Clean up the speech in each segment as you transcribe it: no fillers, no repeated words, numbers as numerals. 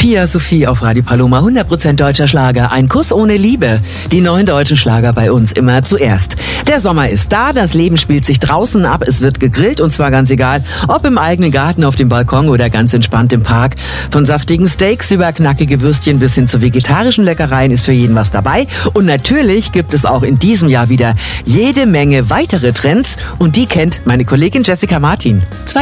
Pia Sophie auf Radio Paloma, 100% deutscher Schlager, ein Kuss ohne Liebe. Die 9 deutschen Schlager bei uns immer zuerst. Der Sommer ist da, das Leben spielt sich draußen ab, es wird gegrillt und zwar ganz egal, ob im eigenen Garten, auf dem Balkon oder ganz entspannt im Park. Von saftigen Steaks über knackige Würstchen bis hin zu vegetarischen Leckereien ist für jeden was dabei. Und natürlich gibt es auch in diesem Jahr wieder jede Menge weitere Trends und die kennt meine Kollegin Jessica Martin.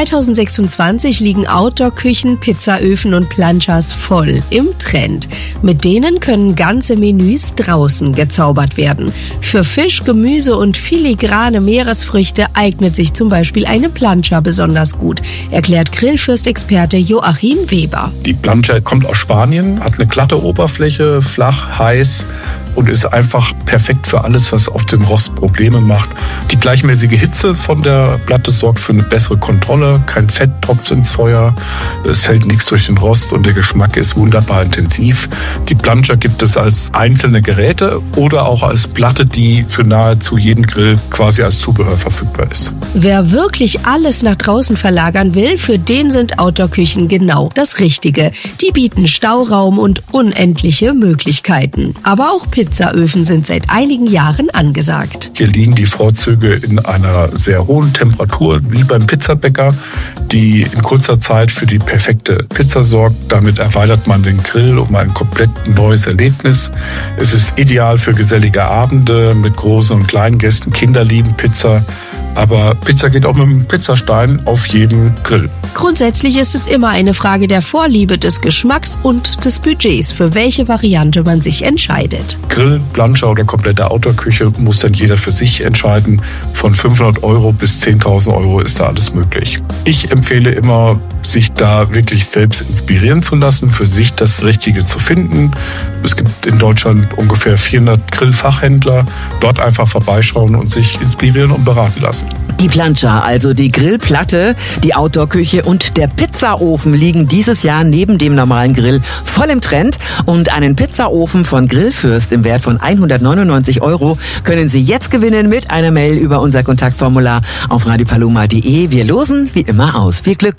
2026 liegen Outdoor-Küchen, Pizzaöfen und Planchas voll im Trend. Mit denen können ganze Menüs draußen gezaubert werden. Für Fisch, Gemüse und filigrane Meeresfrüchte eignet sich zum Beispiel eine Plancha besonders gut, erklärt Grillfürst-Experte Joachim Weber. Die Plancha kommt aus Spanien, hat eine glatte Oberfläche, flach, heiß und ist einfach perfekt für alles, was auf dem Rost Probleme macht. Die gleichmäßige Hitze von der Platte sorgt für eine bessere Kontrolle, kein Fett tropft ins Feuer, es fällt nichts durch den Rost und der Geschmack ist wunderbar intensiv. Die Plancha gibt es als einzelne Geräte oder auch als Platte, die für nahezu jeden Grill quasi als Zubehör verfügbar ist. Wer wirklich alles nach draußen verlagern will, für den sind Outdoor-Küchen genau das Richtige. Die bieten Stauraum und unendliche Möglichkeiten. Aber auch Pizzaöfen sind seit einigen Jahren angesagt. Hier liegen die Vorzüge in einer sehr hohen Temperatur, wie beim Pizzabäcker, die in kurzer Zeit für die perfekte Pizza sorgt. Damit erweitert man den Grill um ein komplett neues Erlebnis. Es ist ideal für gesellige Abende mit großen und kleinen Gästen. Kinder lieben Pizza. Aber Pizza geht auch mit dem Pizzastein auf jedem Grill. Grundsätzlich ist es immer eine Frage der Vorliebe, des Geschmacks und des Budgets, für welche Variante man sich entscheidet. Grill, Plancha oder komplette Outdoor-Küche muss dann jeder für sich entscheiden. Von 500 € bis 10.000 € ist da alles möglich. Ich empfehle immer, sich da wirklich selbst inspirieren zu lassen, für sich das Richtige zu finden. Es gibt in Deutschland ungefähr 400 Grillfachhändler. Dort einfach vorbeischauen und sich inspirieren und beraten lassen. Die Plancha, also die Grillplatte, die Outdoor-Küche und der Pizzaofen liegen dieses Jahr neben dem normalen Grill voll im Trend. Und einen Pizzaofen von Grillfürst im Wert von 199 € können Sie jetzt gewinnen mit einer Mail über unser Kontaktformular auf radiopaloma.de. Wir losen wie immer aus. Viel Glück!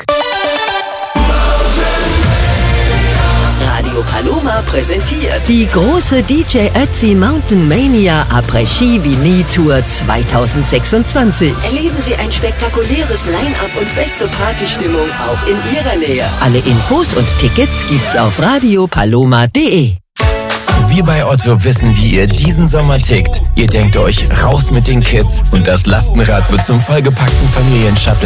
Radio Paloma präsentiert die große DJ Ötzi Mountain Mania Après-Ski Vini Tour 2026. Erleben Sie ein spektakuläres Line-Up und beste Partystimmung auch in Ihrer Nähe. Alle Infos und Tickets gibt's auf radiopaloma.de. Wir bei Otto wissen, wie ihr diesen Sommer tickt. Ihr denkt euch, raus mit den Kids und das Lastenrad wird zum vollgepackten Familienshuttle.